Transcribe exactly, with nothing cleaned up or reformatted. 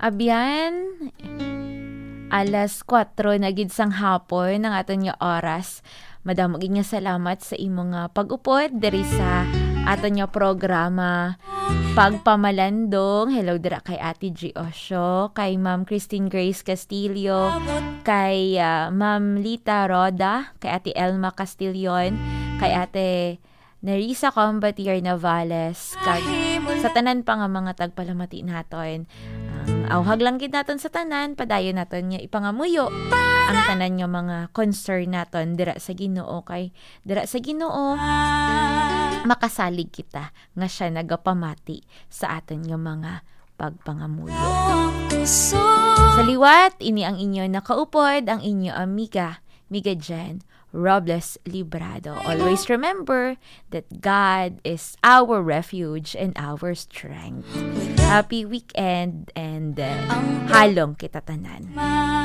Abyan, alas kwatro na gid sang hapon ang aton nga oras. Madamo gid nga salamat sa imong nga pag-upod diri sa aton nga programa Pagpamalandong. Hello dira kay Ate G. Osho, kay Ma'am Christine Grace Castillo, kay uh, Ma'am Lita Roda, kay Ate Elma Castillon, kay Ate Nerissa Combatier Navales, kag sa tanan pa nga mga tagpalamati naton. Ang awhag lang gid naton sa tanan, padayon naton nga ipangamuyo ang tanan nga mga concern naton dira sa Ginoo, kay dira sa Ginoo makasalig kita nga siya nagapamati sa aton nga mga pagpangamuyo. Sa liwat, ini ang inyo nakaupod, ang inyo amiga, Miga Jen Robles Librado. Always remember that God is our refuge and our strength. Happy weekend and uh, halong kita tanan.